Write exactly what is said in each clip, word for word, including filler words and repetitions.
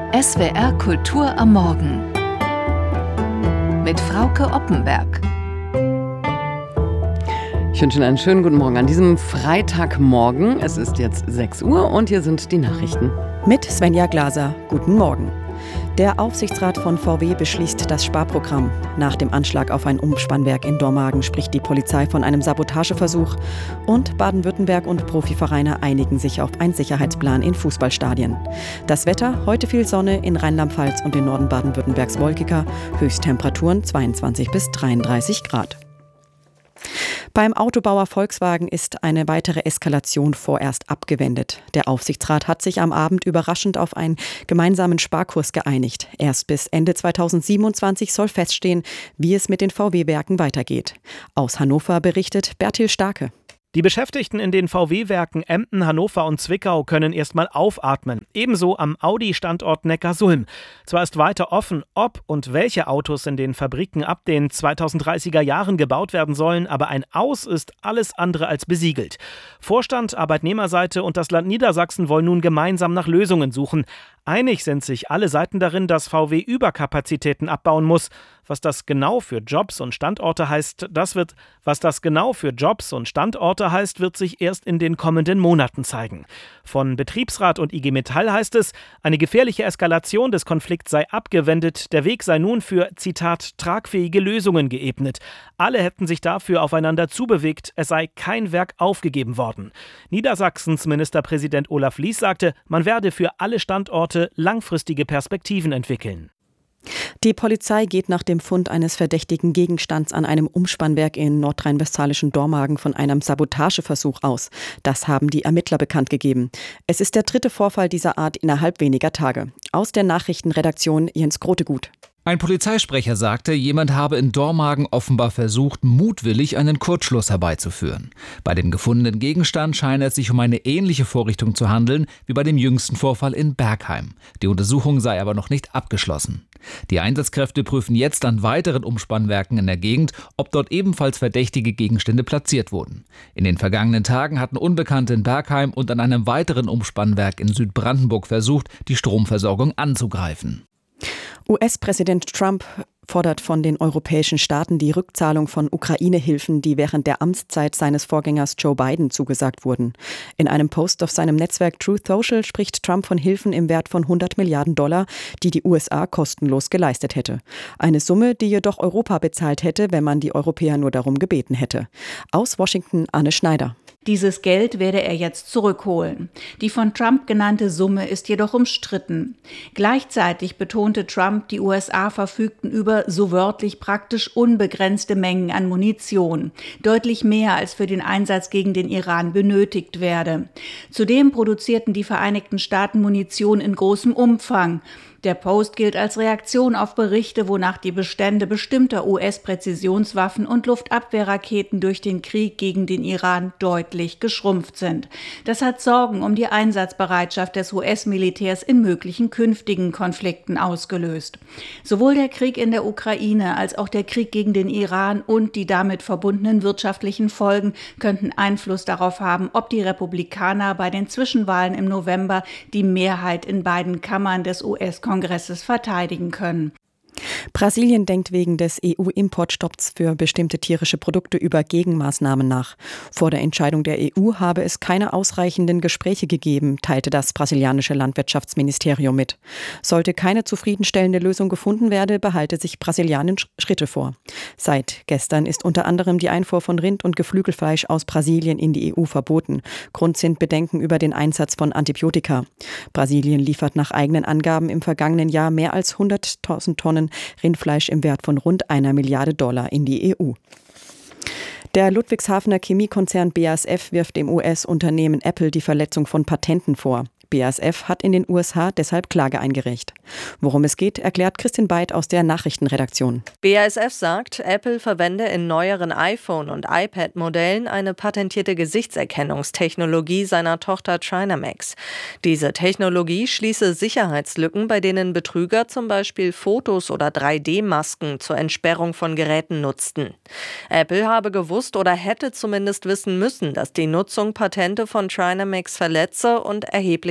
S W R Kultur am Morgen mit Frauke Oppenberg. Ich wünsche Ihnen einen schönen guten Morgen an diesem Freitagmorgen. Es ist jetzt sechs Uhr und hier sind die Nachrichten. Mit Svenja Glaser. Guten Morgen. Der Aufsichtsrat von V W beschließt das Sparprogramm. Nach dem Anschlag auf ein Umspannwerk in Dormagen spricht die Polizei von einem Sabotageversuch. Und Baden-Württemberg und Profivereine einigen sich auf einen Sicherheitsplan in Fußballstadien. Das Wetter: heute viel Sonne, in Rheinland-Pfalz und im Norden Baden-Württembergs wolkiger. Höchsttemperaturen zweiundzwanzig bis dreiunddreißig Grad. Beim Autobauer Volkswagen ist eine weitere Eskalation vorerst abgewendet. Der Aufsichtsrat hat sich am Abend überraschend auf einen gemeinsamen Sparkurs geeinigt. Erst bis Ende zweitausendsiebenundzwanzig soll feststehen, wie es mit den V W-Werken weitergeht. Aus Hannover berichtet Bertil Starke. Die Beschäftigten in den V W-Werken Emden, Hannover und Zwickau können erstmal aufatmen. Ebenso am Audi-Standort Neckarsulm. Zwar ist weiter offen, ob und welche Autos in den Fabriken ab den zweitausenddreißiger Jahren gebaut werden sollen, aber ein Aus ist alles andere als besiegelt. Vorstand, Arbeitnehmerseite und das Land Niedersachsen wollen nun gemeinsam nach Lösungen suchen. Einig sind sich alle Seiten darin, dass V W Überkapazitäten abbauen muss. Was das genau für Jobs und Standorte heißt, das wird, was das genau für Jobs und Standorte heißt, wird sich erst in den kommenden Monaten zeigen. Von Betriebsrat und I G Metall heißt es, eine gefährliche Eskalation des Konflikts sei abgewendet, der Weg sei nun für, Zitat, tragfähige Lösungen geebnet. Alle hätten sich dafür aufeinander zubewegt, es sei kein Werk aufgegeben worden. Niedersachsens Ministerpräsident Olaf Lies sagte, man werde für alle Standorte langfristige Perspektiven entwickeln. Die Polizei geht nach dem Fund eines verdächtigen Gegenstands an einem Umspannwerk in nordrhein-westfälischen Dormagen von einem Sabotageversuch aus. Das haben die Ermittler bekannt gegeben. Es ist der dritte Vorfall dieser Art innerhalb weniger Tage. Aus der Nachrichtenredaktion Jens Grotegut. Ein Polizeisprecher sagte, jemand habe in Dormagen offenbar versucht, mutwillig einen Kurzschluss herbeizuführen. Bei dem gefundenen Gegenstand scheine es sich um eine ähnliche Vorrichtung zu handeln wie bei dem jüngsten Vorfall in Bergheim. Die Untersuchung sei aber noch nicht abgeschlossen. Die Einsatzkräfte prüfen jetzt an weiteren Umspannwerken in der Gegend, ob dort ebenfalls verdächtige Gegenstände platziert wurden. In den vergangenen Tagen hatten Unbekannte in Bergheim und an einem weiteren Umspannwerk in Südbrandenburg versucht, die Stromversorgung anzugreifen. U S-Präsident Trump fordert von den europäischen Staaten die Rückzahlung von Ukraine-Hilfen, die während der Amtszeit seines Vorgängers Joe Biden zugesagt wurden. In einem Post auf seinem Netzwerk Truth Social spricht Trump von Hilfen im Wert von hundert Milliarden Dollar, die die U S A kostenlos geleistet hätte. Eine Summe, die jedoch Europa bezahlt hätte, wenn man die Europäer nur darum gebeten hätte. Aus Washington Anne Schneider. Dieses Geld werde er jetzt zurückholen. Die von Trump genannte Summe ist jedoch umstritten. Gleichzeitig betonte Trump, die U S A verfügten über so wörtlich praktisch unbegrenzte Mengen an Munition. Deutlich mehr als für den Einsatz gegen den Iran benötigt werde. Zudem produzierten die Vereinigten Staaten Munition in großem Umfang. Der Post gilt als Reaktion auf Berichte, wonach die Bestände bestimmter U S-Präzisionswaffen und Luftabwehrraketen durch den Krieg gegen den Iran deutlich geschrumpft sind. Das hat Sorgen um die Einsatzbereitschaft des U S-Militärs in möglichen künftigen Konflikten ausgelöst. Sowohl der Krieg in der Ukraine als auch der Krieg gegen den Iran und die damit verbundenen wirtschaftlichen Folgen könnten Einfluss darauf haben, ob die Republikaner bei den Zwischenwahlen im November die Mehrheit in beiden Kammern des U S-Kongresses Kongresses verteidigen können. Brasilien denkt wegen des E U-Importstopps für bestimmte tierische Produkte über Gegenmaßnahmen nach. Vor der Entscheidung der E U habe es keine ausreichenden Gespräche gegeben, teilte das brasilianische Landwirtschaftsministerium mit. Sollte keine zufriedenstellende Lösung gefunden werden, behalte sich Brasilien Schritte vor. Seit gestern ist unter anderem die Einfuhr von Rind- und Geflügelfleisch aus Brasilien in die E U verboten. Grund sind Bedenken über den Einsatz von Antibiotika. Brasilien liefert nach eigenen Angaben im vergangenen Jahr mehr als hunderttausend Tonnen Rindfleisch im Wert von rund einer Milliarde Dollar in die E U. Der Ludwigshafener Chemiekonzern B A S F wirft dem U S-Unternehmen Apple die Verletzung von Patenten vor. B A S F hat in den U S A deshalb Klage eingereicht. Worum es geht, erklärt Christin Beid aus der Nachrichtenredaktion. B A S F sagt, Apple verwende in neueren iPhone- und iPad-Modellen eine patentierte Gesichtserkennungstechnologie seiner Tochter Chinamax. Diese Technologie schließe Sicherheitslücken, bei denen Betrüger zum Beispiel Fotos oder drei D Masken zur Entsperrung von Geräten nutzten. Apple habe gewusst oder hätte zumindest wissen müssen, dass die Nutzung Patente von Chinamax verletze und erhebliche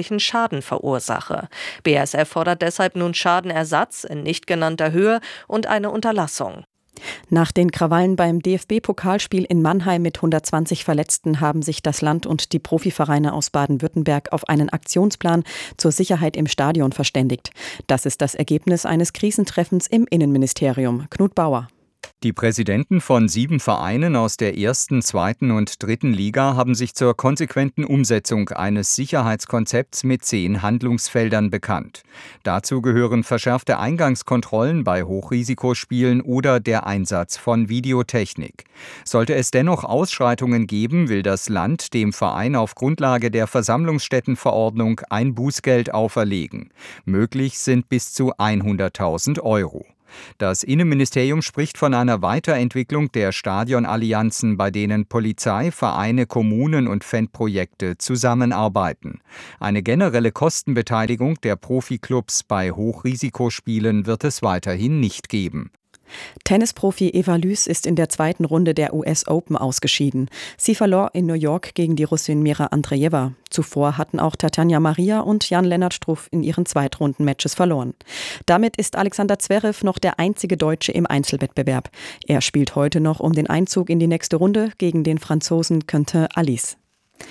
wirtschaftlichen Schaden verursache. B A S F fordert deshalb nun Schadenersatz in nicht genannter Höhe und eine Unterlassung. Nach den Krawallen beim D F B-Pokalspiel in Mannheim mit hundertzwanzig Verletzten haben sich das Land und die Profivereine aus Baden-Württemberg auf einen Aktionsplan zur Sicherheit im Stadion verständigt. Das ist das Ergebnis eines Krisentreffens im Innenministerium. Knut Bauer. Die Präsidenten von sieben Vereinen aus der ersten, zweiten und dritten Liga haben sich zur konsequenten Umsetzung eines Sicherheitskonzepts mit zehn Handlungsfeldern bekannt. Dazu gehören verschärfte Eingangskontrollen bei Hochrisikospielen oder der Einsatz von Videotechnik. Sollte es dennoch Ausschreitungen geben, will das Land dem Verein auf Grundlage der Versammlungsstättenverordnung ein Bußgeld auferlegen. Möglich sind bis zu hunderttausend Euro. Das Innenministerium spricht von einer Weiterentwicklung der Stadionallianzen, bei denen Polizei, Vereine, Kommunen und Fanprojekte zusammenarbeiten. Eine generelle Kostenbeteiligung der Profiklubs bei Hochrisikospielen wird es weiterhin nicht geben. Tennisprofi Eva Lüß ist in der zweiten Runde der U S Open ausgeschieden. Sie verlor in New York gegen die Russin Mira Andreeva. Zuvor hatten auch Tatjana Maria und Jan-Lennart Struff in ihren Zweitrunden-Matches verloren. Damit ist Alexander Zverev noch der einzige Deutsche im Einzelwettbewerb. Er spielt heute noch um den Einzug in die nächste Runde gegen den Franzosen Quentin Alice.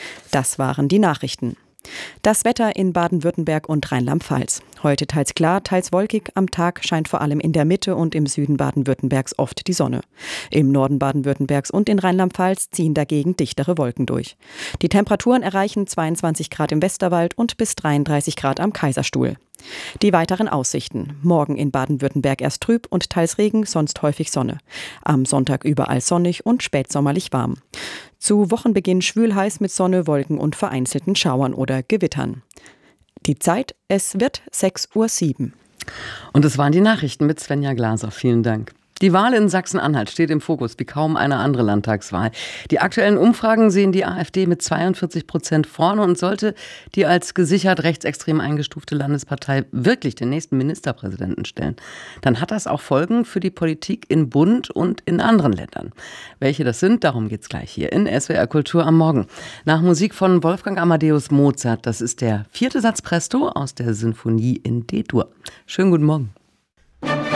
Das waren die Nachrichten. Das Wetter in Baden-Württemberg und Rheinland-Pfalz. Heute teils klar, teils wolkig. Am Tag scheint vor allem in der Mitte und im Süden Baden-Württembergs oft die Sonne. Im Norden Baden-Württembergs und in Rheinland-Pfalz ziehen dagegen dichtere Wolken durch. Die Temperaturen erreichen zweiundzwanzig Grad im Westerwald und bis dreiunddreißig Grad am Kaiserstuhl. Die weiteren Aussichten. Morgen in Baden-Württemberg erst trüb und teils Regen, sonst häufig Sonne. Am Sonntag überall sonnig und spätsommerlich warm. Zu Wochenbeginn schwül-heiß mit Sonne, Wolken und vereinzelten Schauern oder Gewittern. Die Zeit, es wird sechs Uhr sieben. Und es waren die Nachrichten mit Svenja Glaser. Vielen Dank. Die Wahl in Sachsen-Anhalt steht im Fokus wie kaum eine andere Landtagswahl. Die aktuellen Umfragen sehen die AfD mit zweiundvierzig Prozent vorne und sollte die als gesichert rechtsextrem eingestufte Landespartei wirklich den nächsten Ministerpräsidenten stellen, dann hat das auch Folgen für die Politik in Bund und in anderen Ländern. Welche das sind, darum geht's gleich hier in S W R Kultur am Morgen. Nach Musik von Wolfgang Amadeus Mozart, das ist der vierte Satz Presto aus der Sinfonie in D-Dur. Schönen guten Morgen.